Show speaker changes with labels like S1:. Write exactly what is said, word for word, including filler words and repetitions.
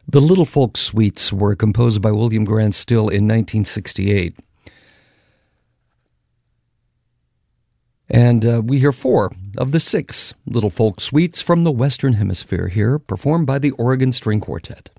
S1: The Little Folk Suites were composed by William Grant Still in nineteen sixty-eight. And uh, we hear four of the six Little Folk Suites from the Western Hemisphere here, performed by the Oregon String Quartet.